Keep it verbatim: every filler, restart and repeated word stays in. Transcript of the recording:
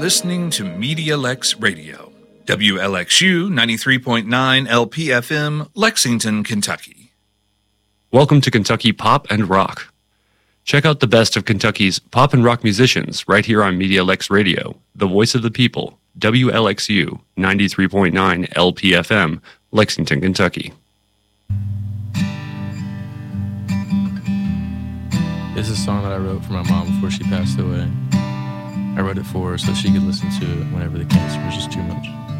listening to Media Lex Radio, W L X U ninety-three point nine L P F M, Lexington, Kentucky. Welcome to Kentucky Pop and Rock. Check out the best of Kentucky's pop and rock musicians right here on Media Lex Radio, the voice of the people, W L X U ninety-three point nine L P F M, Lexington, Kentucky. This is a song that I wrote for my mom before she passed away. I wrote it for her so she could listen to it whenever the cancer was just too much.